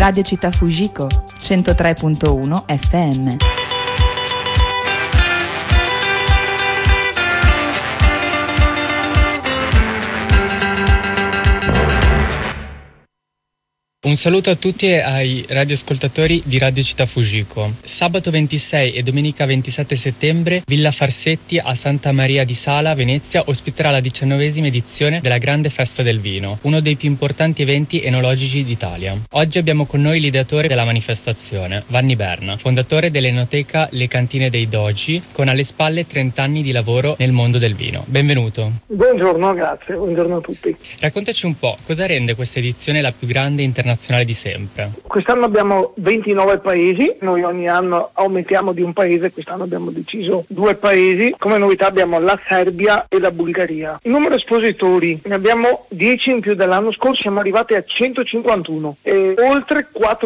Radio Città Fujiko 103.1 FM. Un saluto a tutti e ai radioascoltatori di Radio Città Fujiko. Sabato 26 e domenica 27 settembre, Villa Farsetti a Santa Maria di Sala, Venezia, ospiterà la 19ª edizione della Grande Festa del Vino, uno dei più importanti eventi enologici d'Italia. Oggi abbiamo con noi l'ideatore della manifestazione, Vanni Berna, fondatore dell'enoteca Le Cantine dei Dogi, con alle spalle 30 anni di lavoro nel mondo del vino. Benvenuto. Buongiorno, grazie, buongiorno a tutti. Raccontaci un po', cosa rende questa edizione la più grande internazionale di sempre? Quest'anno abbiamo 29 paesi, noi ogni anno aumentiamo di un paese, quest'anno abbiamo deciso 2 paesi. Come novità abbiamo la Serbia e la Bulgaria. Il numero espositori, ne abbiamo 10 in più dell'anno scorso, siamo arrivati a 151 e oltre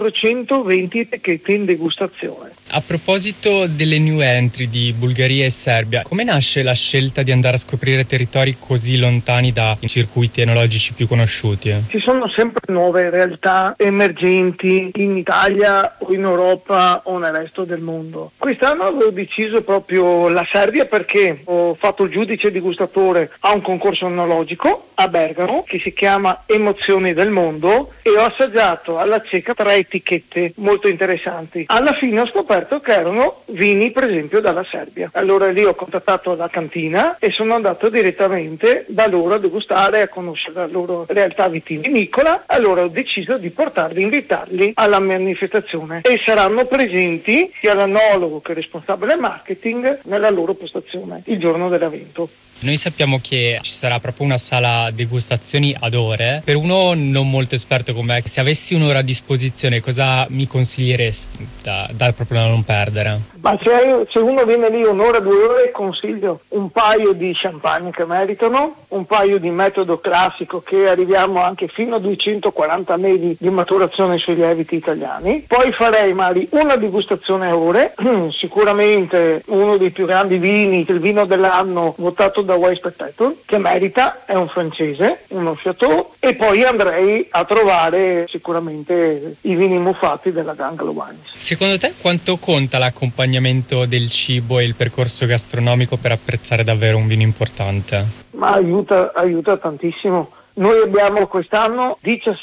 420 etichette in degustazione. A proposito delle new entry di Bulgaria e Serbia, come nasce la scelta di andare a scoprire territori così lontani dai circuiti enologici più conosciuti? Ci sono sempre nuove realtà emergenti in Italia o in Europa o nel resto del mondo. Quest'anno avevo deciso proprio la Serbia perché ho fatto il giudice degustatore a un concorso enologico a Bergamo che si chiama Emozioni del Mondo e ho assaggiato alla cieca 3 etichette molto interessanti. Alla fine ho scoperto che erano vini per esempio dalla Serbia. Allora lì ho contattato la cantina e sono andato direttamente da loro a degustare, a conoscere la loro realtà vitivinicola. Allora ho deciso di invitarli alla manifestazione e saranno presenti sia l'enologo che il responsabile marketing nella loro postazione il giorno dell'evento. Noi sappiamo che ci sarà proprio una sala degustazioni ad ore. Per uno non molto esperto come me, se avessi un'ora a disposizione, cosa mi consiglieresti da proprio da non perdere? Ma se uno viene lì un'ora, 2 ore, consiglio un paio di champagne che meritano, un paio di metodo classico che arriviamo anche fino a 240 mesi di maturazione sui lieviti italiani. Poi farei magari una degustazione a ore, sicuramente uno dei più grandi vini, il vino dell'anno votato da Wine Spectator, che merita, è un francese, uno Chateau, e poi andrei a trovare sicuramente i vini muffati della Ganglo Wines. Secondo te quanto conta l'accompagnamento del cibo e il percorso gastronomico per apprezzare davvero un vino importante? Ma aiuta tantissimo. Noi abbiamo quest'anno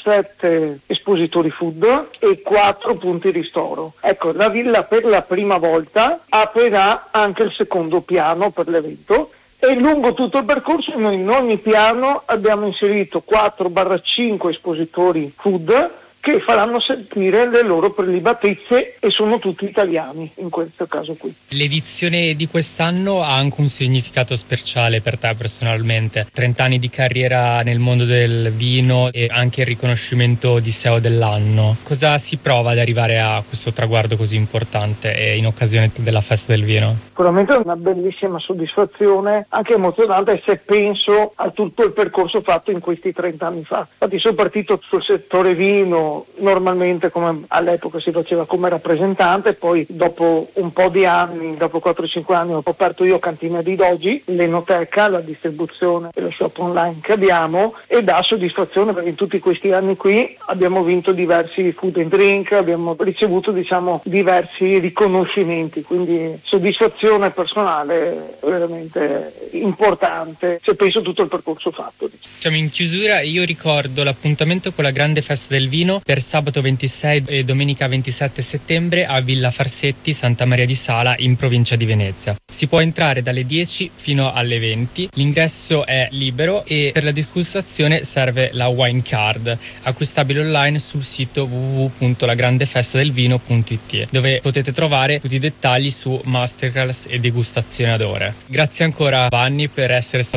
17 espositori food e 4 punti ristoro. Ecco, la villa per la prima volta aprirà anche il secondo piano per l'evento. E lungo tutto il percorso noi in ogni piano abbiamo inserito 4-5 espositori food che faranno sentire le loro prelibatezze e sono tutti italiani in questo caso qui. L'edizione di quest'anno ha anche un significato speciale per te personalmente. 30 anni di carriera nel mondo del vino e anche il riconoscimento di SEO dell'anno. Cosa si prova ad arrivare a questo traguardo così importante e in occasione della festa del vino? Sicuramente è una bellissima soddisfazione, anche emozionante se penso a tutto il percorso fatto in questi 30 anni fa. Infatti sono partito sul settore vino normalmente come all'epoca si faceva come rappresentante, poi dopo un po' di anni, dopo 4-5 anni ho aperto io Cantina dei Dogi, l'enoteca, la distribuzione e lo shop online che abbiamo e dà soddisfazione perché in tutti questi anni qui abbiamo vinto diversi food and drink, abbiamo ricevuto diversi riconoscimenti, quindi soddisfazione personale veramente importante se penso tutto il percorso fatto. Siamo in chiusura e io ricordo l'appuntamento con la Grande Festa del Vino per sabato 26 e domenica 27 settembre a Villa Farsetti, Santa Maria di Sala, in provincia di Venezia. Si può entrare dalle 10 fino alle 20, l'ingresso è libero e per la degustazione serve la wine card, acquistabile online sul sito www.lagrandefestadelvino.it, dove potete trovare tutti i dettagli su masterclass e degustazione ad ore. Grazie ancora Vanni per essere stato